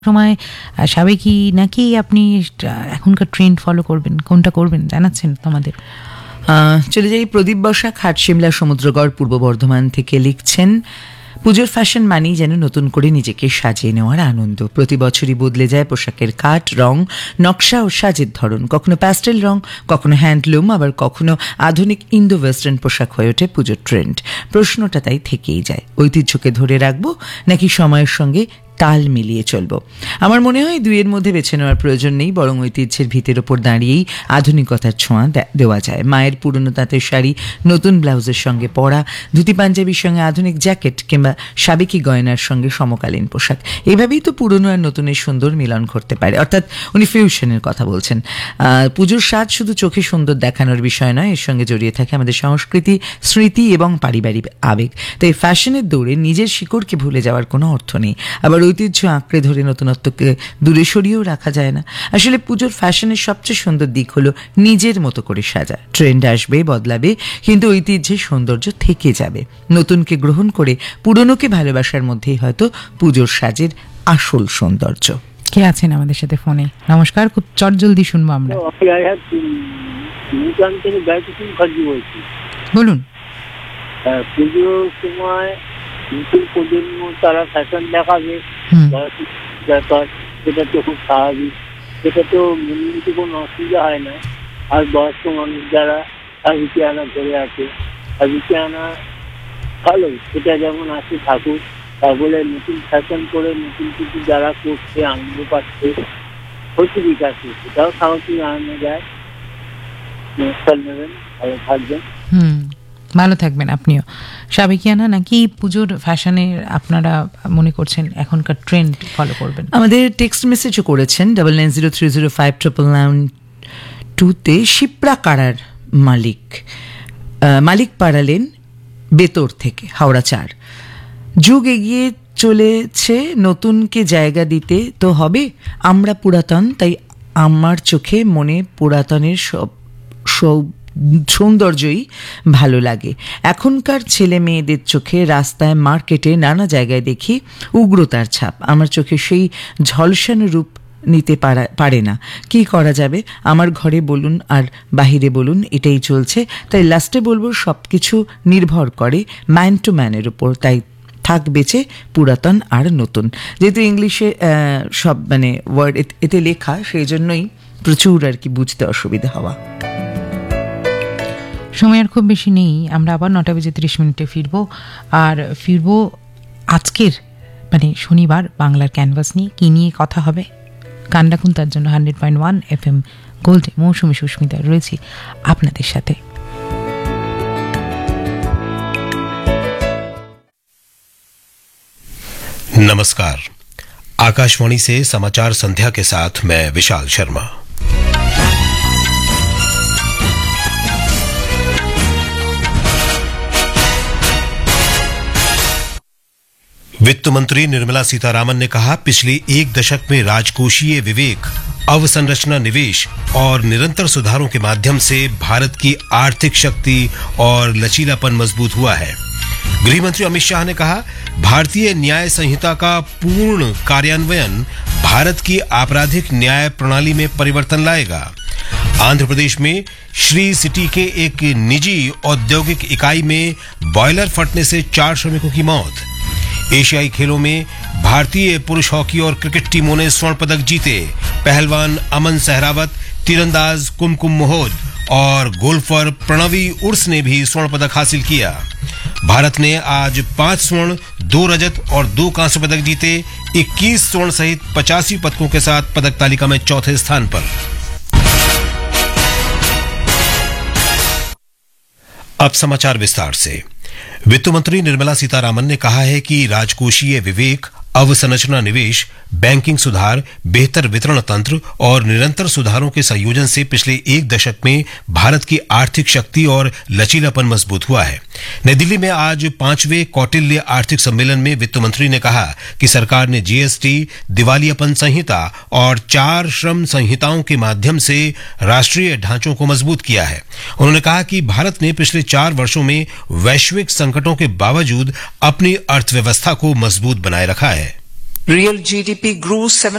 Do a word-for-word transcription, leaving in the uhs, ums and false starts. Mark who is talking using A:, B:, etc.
A: সময় সাবেকি নাকি আপনি এখনকার ট্রেন্ড ফলো করবেন, কোনটা করবেন জানাচ্ছেন তোমাদের?
B: চলে যাই প্রদীপ বসাক, হাট শিমলা সমুদ্রগড় পূর্ব বর্ধমান থেকে লিখছেন, পুজোর ফ্যাশন মানেই যেন নতুন করে নিজেকে সাজিয়ে নেওয়ার আনন্দ। প্রতি বছরই বদলে যায় পোশাকের কাট, রং, নকশা ও সাজের ধরন। কখনো প্যাস্টেল রং, কখনো হ্যান্ডলুম, আবার কখনো আধুনিক ইন্দো ওয়েস্টার্ন পোশাক হয়ে ওঠে পুজোর ট্রেন্ড। প্রশ্নটা তাই থেকেই যায়, ঐতিহ্যকে ধরে রাখবো নাকি সময়ের সঙ্গে তাল মিলিয়ে চলবো? আমার মনে হয় দুইয়ের মধ্যে বেছে নেওয়ার প্রয়োজন নেই, বরং ঐতিহ্যের ভিতের ওপর দাঁড়িয়েই আধুনিকতার ছোঁয়া দেওয়া যায়। মায়ের পুরনো তাঁতের শাড়ি নতুন ব্লাউজের সঙ্গে পরা, ধুতি পাঞ্জাবির সঙ্গে আধুনিক জ্যাকেট কিংবা সাবেকি গয়নার সঙ্গে সমকালীন পোশাক, এভাবেই তো পুরনো আর নতুনের সুন্দর মিলন ঘটতে পারে। অর্থাৎ উনি ফিউশনের কথা বলছেন। পুজোর স্বাদ শুধু চোখে সুন্দর দেখানোর বিষয় নয়, এর সঙ্গে জড়িয়ে থাকে আমাদের সংস্কৃতি, স্মৃতি এবং পারিবারিক আবেগ। তাই ফ্যাশনের দৌড়ে নিজের শিকড়কে ভুলে যাওয়ার কোনো অর্থ নেই। আবার ঐতিহ্য আঁকড়ে ধরে নতুনত্বকে দূরে সরিয়েও রাখা যায় না। আসলে পুজোর ফ্যাশনের সবচেয়ে সুন্দর দিক হলো নিজের মতো করে সাজা। ট্রেন্ড আসবে, বদলাবে, কিন্তু ঐতিহ্যের সৌন্দর্য থেকে যাবে। নতুনকে গ্রহণ করে পুরনোকে ভালোবাসার মধ্যেই হয়তো পুজোর সাজের আসল সৌন্দর্য।
A: কে আছেন আমাদের সাথে ফোনে? নমস্কার, খুব চটজলদি শুনবো আমরা। বলুন।
C: পুজোর সময় নতুন প্রজন্ম তারা ফ্যাশন দেখাবে, ব্যাপার সেটা তো খুব স্বাভাবিক, সেটা তো মেনে নিতে কোনো অসুবিধা হয় না। আর বয়স্ক মানুষ যারা সাবিকে আনা ধরে আছে, সাবিকে আনা ভালো, সেটা যেমন আছে থাকুক। তারপরে নতুন ফ্যাশন করে নতুন কিছু যারা করছে, আনন্দ পাচ্ছে, হচ্ছে আছে, সেটাও সাহসী আনানো যায়। নমস্কার, নেবেন, ভালো থাকবেন।
A: হুম, ভালো থাকবেন আপনিও। সাবেকিয়ানা নাকি পুজোর ফ্যাশনে আপনারা মনে করছেন এখনকার ট্রেন্ড ফলো করবেন?
B: আমাদের টেক্সট মেসেজও করেছেন double nine zero three zero five triple nine টুতে শিপ্রা কারার মালিক মালিক পাড়ালেন বেতর থেকে, হাওড়া চার। যুগ এগিয়ে চলেছে, নতুনকে জায়গা দিতে তো হবে। আমরা পুরাতন, তাই আমার চোখে মনে পুরাতনের সব সব সৌন্দর্যই ভালো লাগে। এখনকার ছেলে মেয়েদের চোখে রাস্তায়, মার্কেটে, নানা জায়গায় দেখি উগ্রতার ছাপ। আমার চোখে সেই ঝলসানো রূপ নিতে পারা পারে না। কি করা যাবে? আমার ঘরে বলুন আর বাহিরে বলুন, এটাই চলছে। তাই লাস্টে বলবো সব কিছু নির্ভর করে ম্যান টু ম্যানের উপর। তাই থাক বেঁচে পুরাতন আর নতুন। যেহেতু ইংলিশে সব মানে ওয়ার্ড এতে লেখা, সেই জন্যই প্রচুর আর কি বুঝতে অসুবিধা হওয়া।
A: সময় আর খুব বেশি নেই, আমরা আবার নটা বেজে ত্রিশ মিনিটে ফিরবো। আর ফিরবো আজকের মানে শনিবার বাংলার ক্যানভাস নিয়ে। কি নিয়ে কথা হবে গান রাখুন তার জন্য। Hundred point one F M gold, মৌসুমী সুস্মিতা রয়েছি আপনাদের সাথে।
D: नमस्कार, आकाशवाणी से समाचार संध्या के साथ मैं विशाल शर्मा। वित्त मंत्री निर्मला सीतारामन ने कहा, पिछले एक दशक में राजकोषीय विवेक, अवसंरचना निवेश और निरंतर सुधारों के माध्यम से भारत की आर्थिक शक्ति और लचीलापन मजबूत हुआ है। गृह मंत्री अमित शाह ने कहा, भारतीय न्याय संहिता का पूर्ण कार्यान्वयन भारत की आपराधिक न्याय प्रणाली में परिवर्तन लाएगा। आंध्र प्रदेश में श्री सिटी के एक निजी औद्योगिक इकाई में बॉयलर फटने से चार श्रमिकों की मौत। एशियाई खेलों में भारतीय पुरुष हॉकी और क्रिकेट टीमों ने स्वर्ण पदक जीते। पहलवान अमन सहरावत, तीरंदाज कुमकुम मोहोद और गोल्फर प्रणवी उर्स ने भी स्वर्ण पदक हासिल किया। भारत ने आज पांच स्वर्ण, दो रजत और दो कांस्य पदक जीते। इक्कीस स्वर्ण सहित पचासी पदकों के साथ पदक तालिका में चौथे स्थान पर। अब समाचार विस्तार से। वित्त मंत्री निर्मला सीतारामन ने कहा है कि राजकोषीय विवेक, अवसंरचना निवेश, बैंकिंग सुधार, बेहतर वितरण तंत्र और निरंतर सुधारों के संयोजन से पिछले एक दशक में भारत की आर्थिक शक्ति और लचीलापन मजबूत हुआ है। नई दिल्ली में आज पांचवें कौटिल्य आर्थिक सम्मेलन में वित्त मंत्री ने कहा कि सरकार ने जीएसटी, दिवालियापन संहिता और चार श्रम संहिताओं के माध्यम से राष्ट्रीय ढांचों को मजबूत किया है। उन्होंने कहा कि भारत ने पिछले चार वर्षों में वैश्विक संकटों के बावजूद अपनी अर्थव्यवस्था को मजबूत बनाए रखा है।
E: Real G D P grew seven